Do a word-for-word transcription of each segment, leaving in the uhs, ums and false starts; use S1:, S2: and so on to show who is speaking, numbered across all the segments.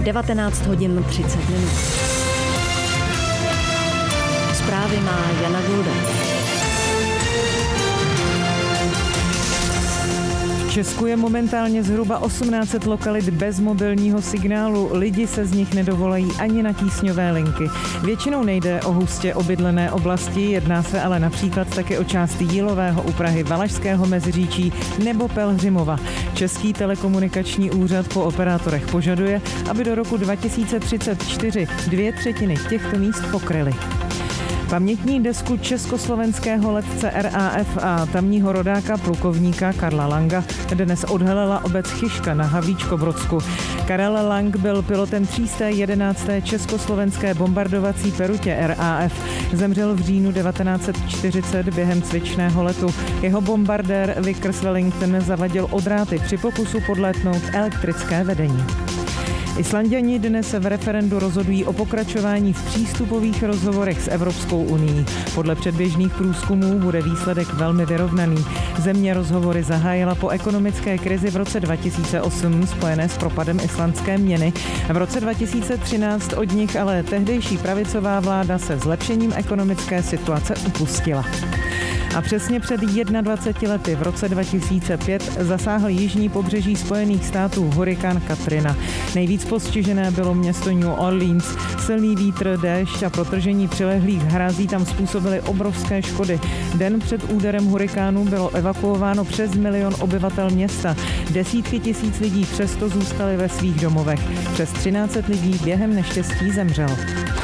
S1: devatenáct hodin třicet minut. Zprávy má Jana Gulda.
S2: V Česku je momentálně zhruba osmnáct set lokalit bez mobilního signálu. Lidi se z nich nedovolají ani na tísňové linky. Většinou nejde o hustě obydlené oblasti, jedná se ale například také o části Jílového u Prahy, Valašského Meziříčí nebo Pelhřimova. Český telekomunikační úřad po operátorech požaduje, aby do roku dva tisíce třicet čtyři dvě třetiny těchto míst pokryly. Pamětní desku československého letce R A F a tamního rodáka plukovníka Karla Langa dnes odhalila obec Chyška na Havlíčkobrodsku. Karel Lang byl pilotem tří set jedenácté československé bombardovací perutě R A F. Zemřel v říjnu devatenáct set čtyřicet během cvičného letu. Jeho bombardér Vickers Wellington zavadil o dráty při pokusu podlétnout elektrické vedení. Islanďani dnes v referendu rozhodují o pokračování v přístupových rozhovorech s Evropskou unií. Podle předběžných průzkumů bude výsledek velmi vyrovnaný. Země rozhovory zahájila po ekonomické krizi v roce dva tisíce osm spojené s propadem islandské měny. V roce dva tisíce třináct od nich ale tehdejší pravicová vláda se zlepšením ekonomické situace upustila. A přesně před dvaceti jedněmi lety v roce dva tisíce pět zasáhl jižní pobřeží Spojených států hurikán Katrina. Nejvíc postižené bylo město New Orleans. Silný vítr, déšť a protržení přilehlých hrází tam způsobily obrovské škody. Den před úderem hurikánu bylo evakuováno přes milion obyvatel města. Desítky tisíc lidí přesto zůstaly ve svých domovech. Přes třináct set lidí během neštěstí zemřelo.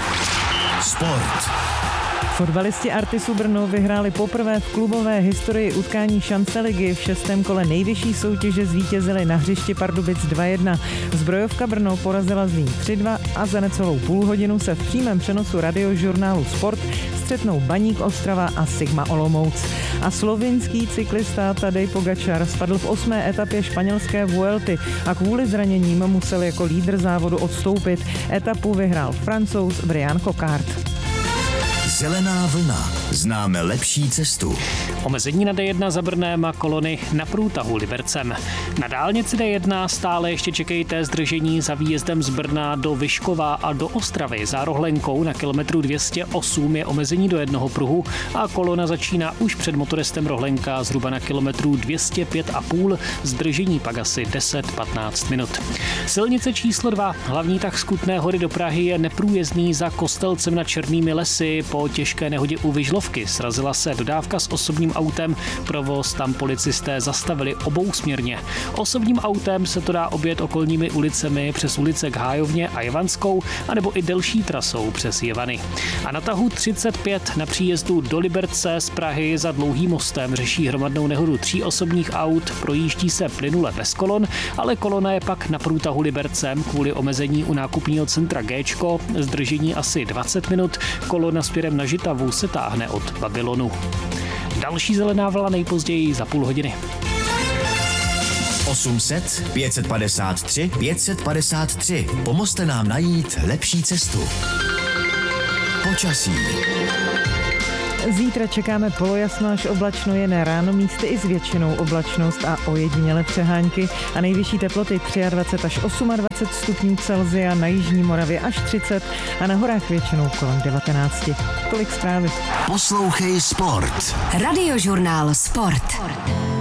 S3: Sport.
S2: Fotbalisti Artisu Brno vyhráli poprvé v klubové historii utkání šance ligy. V šestém kole nejvyšší soutěže zvítězili na hřišti Pardubic dva jedna. Zbrojovka Brno porazila Zlín tři dva a za necelou půl hodinu se v přímém přenosu radiožurnálu Sport střetnou Baník Ostrava a Sigma Olomouc. A slovinský cyklista Tadej Pogačar spadl v osmé etapě španělské Vuelty a kvůli zraněním musel jako lídr závodu odstoupit. Etapu vyhrál Francouz Brian Coquard.
S3: Zelená vlna. Známe lepší cestu.
S4: Omezení na D jedna za Brnem a kolony na průtahu Libercem. Na dálnici D jedna stále ještě čekejte zdržení za výjezdem z Brna do Vyškova a do Ostravy. Za Rohlenkou na kilometru dvě stě osm je omezení do jednoho pruhu a kolona začíná už před motorestem Rohlenka zhruba na kilometru dvě stě pět a půl, zdržení pak asi deset patnáct minut. Silnice číslo dva, hlavní tah z Kutné Hory do Prahy je neprůjezdný za Kostelcem nad Černými lesy. Po těžké nehodě u Vyžlovky srazila se dodávka s osobním autem, provoz tam policisté zastavili obousměrně. Osobním autem se to dá objet okolními ulicemi přes ulice k Hájovně a Jevanskou, anebo i delší trasou přes Jevany. A na tahu třicet pět na příjezdu do Liberce z Prahy za Dlouhým mostem řeší hromadnou nehodu tří osobních aut, projíždí se plynule bez kolon, ale kolona je pak na průtahu Libercem kvůli omezení u nákupního centra Géčko, zdržení asi dvacet minut, kolona směrem na Žitavu se táhne od Babylonu. Další zelená vlna nejpozději za půl hodiny.
S3: osm set pět set padesát tři pět set padesát tři. Pomozte nám najít lepší cestu. Počasí.
S2: Zítra čekáme polojasno až oblačno, jen ráno místy i s většinou oblačnost a ojediněle přehánky a nejvyšší teploty dvacet tři až dvacet osm stupňů Celsia, na jižní Moravě až třicet a na horách většinou kolem devatenáct. Tolik zprávy.
S3: Poslouchej Sport.
S1: Radiožurnál Sport.